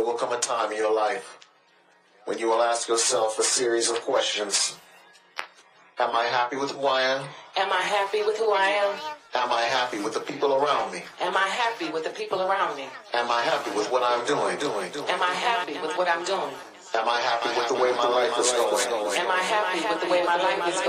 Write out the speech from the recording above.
there will come a time in your life when you will ask yourself a series of questions. Am I happy with who I am? Am I happy with who I am? Am I happy with the people around me? Am I happy with the people around me? Am I happy with what I'm doing? Am I happy with what I'm doing? Am I happy with the way my life is going? Am I happy with the way my life is going?